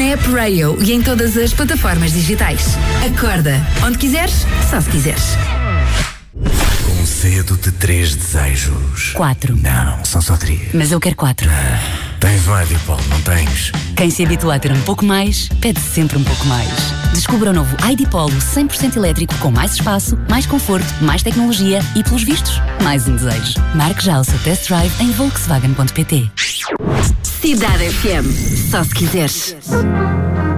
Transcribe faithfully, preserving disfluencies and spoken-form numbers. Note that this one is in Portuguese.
na app Rayo e em todas as plataformas digitais. Acorda, onde quiseres, só se quiseres. Concedo-te de três desejos. Quatro. Não, são só três. Mas eu quero quatro. Ah, tens um Idipol, não tens? Quem se habitua a ter um pouco mais, pede sempre um pouco mais. Descubra o novo Idipolo cem por cento elétrico com mais espaço, mais conforto, mais tecnologia e, pelos vistos, mais um desejo. Marque já o seu test drive em volkswagen ponto pt. Cidade F M, só se quiseres.